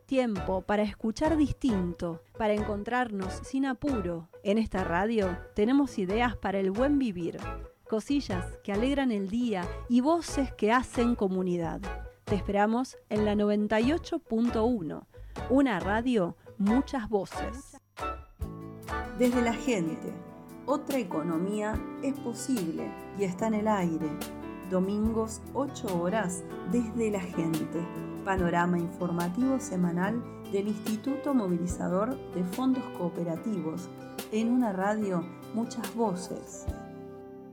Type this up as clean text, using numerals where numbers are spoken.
tiempo para escuchar distinto, para encontrarnos sin apuro. En esta radio tenemos ideas para el buen vivir, cosillas que alegran el día y voces que hacen comunidad. Te esperamos en la 98.1, una radio, muchas voces. Desde la gente, otra economía es posible y está en el aire. Domingos, 8 horas, desde la gente. Panorama informativo semanal del Instituto Movilizador de Fondos Cooperativos. En una radio, muchas voces.